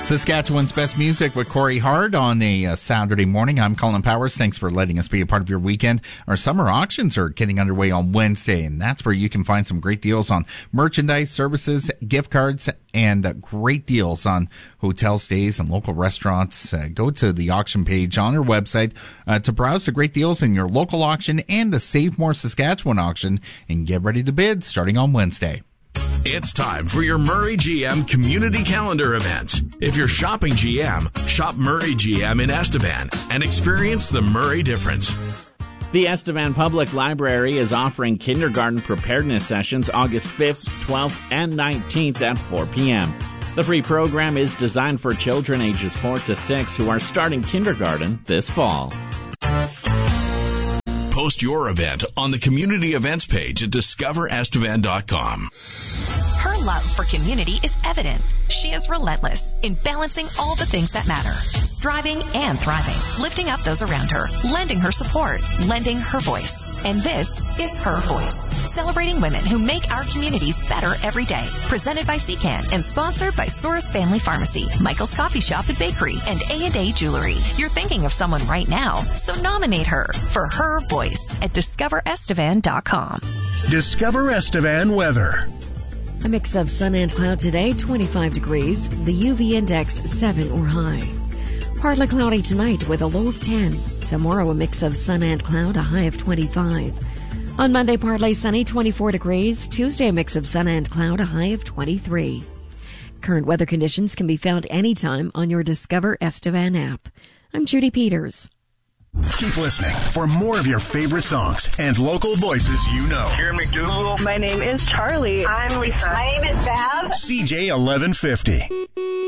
Saskatchewan's Best Music with Corey Hart on a Saturday morning. I'm Colin Powers. Thanks for letting us be a part of your weekend. Our summer auctions are getting underway on Wednesday, and that's where you can find some great deals on merchandise, services, gift cards, and great deals on hotel stays and local restaurants. Go to the auction page on our website to browse the great deals in your local auction and the Save More Saskatchewan auction, and get ready to bid starting on Wednesday. It's time for your Murray GM Community Calendar event. If you're shopping GM, shop Murray GM in Estevan and experience the Murray difference. The Estevan Public Library is offering kindergarten preparedness sessions August 5th, 12th, and 19th at 4 p.m. The free program is designed for children ages 4 to 6 who are starting kindergarten this fall. Post your event on the community events page at discoverestevan.com. Her love for community is evident. She is relentless in balancing all the things that matter, striving and thriving, lifting up those around her, lending her support, lending her voice. And this is Her Voice, celebrating women who make our communities better every day. Presented by CCAN and sponsored by Soros Family Pharmacy, Michael's Coffee Shop and Bakery, and A&A Jewelry. You're thinking of someone right now, so nominate her for Her Voice at discoverestevan.com. Discover Estevan weather. A mix of sun and cloud today, 25 degrees. The UV index 7 or high. Partly cloudy tonight with a low of 10. Tomorrow a mix of sun and cloud, a high of 25. On Monday, partly sunny, 24 degrees. Tuesday, a mix of sun and cloud, a high of 23. Current weather conditions can be found anytime on your Discover Estevan app. I'm Judy Peters. Keep listening for more of your favorite songs and local voices you know. Karen McDougal. My name is Charlie. I'm Lisa. My name is Bev. CJ 1150.